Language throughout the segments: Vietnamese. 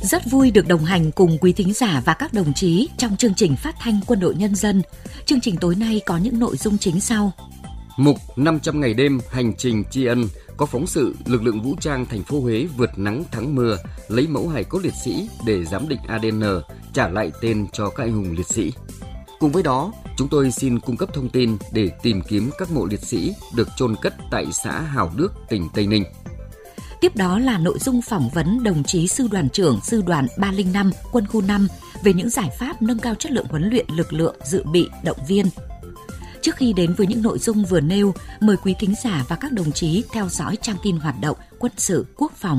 Rất vui được đồng hành cùng quý thính giả và các đồng chí trong chương trình phát thanh Quân đội Nhân dân. Chương trình tối nay có những nội dung chính sau. Mục 500 ngày đêm hành trình tri ân có phóng sự lực lượng vũ trang thành phố Huế vượt nắng thắng mưa, lấy mẫu hài cốt liệt sĩ để giám định ADN, trả lại tên cho các anh hùng liệt sĩ. Cùng với đó, chúng tôi xin cung cấp thông tin để tìm kiếm các mộ liệt sĩ được chôn cất tại xã Hào Đức, tỉnh Tây Ninh. Tiếp đó là nội dung phỏng vấn đồng chí Sư đoàn trưởng Sư đoàn 305 Quân khu 5 về những giải pháp nâng cao chất lượng huấn luyện lực lượng dự bị động viên. Trước khi đến với những nội dung vừa nêu, mời quý thính giả và các đồng chí theo dõi trang tin hoạt động quân sự quốc phòng.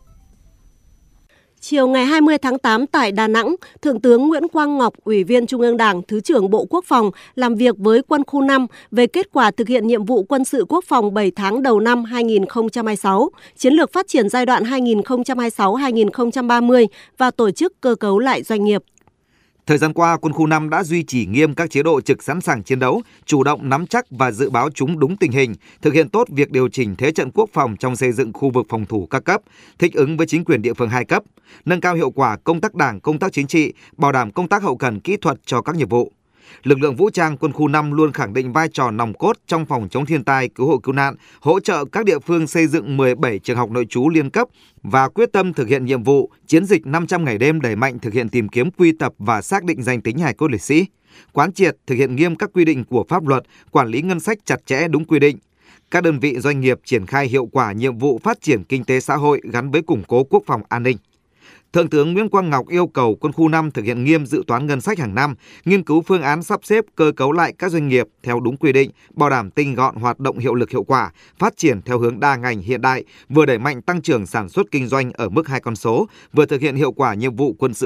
Chiều ngày 20 tháng 8 tại Đà Nẵng, Thượng tướng Nguyễn Quang Ngọc, Ủy viên Trung ương Đảng, Thứ trưởng Bộ Quốc phòng làm việc với Quân khu 5 về kết quả thực hiện nhiệm vụ quân sự quốc phòng 7 tháng đầu năm 2026, chiến lược phát triển giai đoạn 2026-2030 và tổ chức cơ cấu lại doanh nghiệp. Thời gian qua, Quân khu 5 đã duy trì nghiêm các chế độ trực sẵn sàng chiến đấu, chủ động nắm chắc và dự báo chúng đúng tình hình, thực hiện tốt việc điều chỉnh thế trận quốc phòng trong xây dựng khu vực phòng thủ các cấp, thích ứng với chính quyền địa phương 2 cấp, nâng cao hiệu quả công tác đảng, công tác chính trị, bảo đảm công tác hậu cần kỹ thuật cho các nhiệm vụ. Lực lượng vũ trang Quân khu 5 luôn khẳng định vai trò nòng cốt trong phòng chống thiên tai, cứu hộ cứu nạn, hỗ trợ các địa phương xây dựng 17 trường học nội trú liên cấp và quyết tâm thực hiện nhiệm vụ chiến dịch 500 ngày đêm đẩy mạnh thực hiện tìm kiếm, quy tập và xác định danh tính hài cốt liệt sĩ, quán triệt thực hiện nghiêm các quy định của pháp luật, quản lý ngân sách chặt chẽ đúng quy định. Các đơn vị doanh nghiệp triển khai hiệu quả nhiệm vụ phát triển kinh tế xã hội gắn với củng cố quốc phòng an ninh. Thượng tướng Nguyễn Quang Ngọc yêu cầu Quân khu 5 thực hiện nghiêm dự toán ngân sách hàng năm, nghiên cứu phương án sắp xếp cơ cấu lại các doanh nghiệp theo đúng quy định, bảo đảm tinh gọn hoạt động hiệu lực hiệu quả, phát triển theo hướng đa ngành hiện đại, vừa đẩy mạnh tăng trưởng sản xuất kinh doanh ở mức 2 con số, vừa thực hiện hiệu quả nhiệm vụ quân sự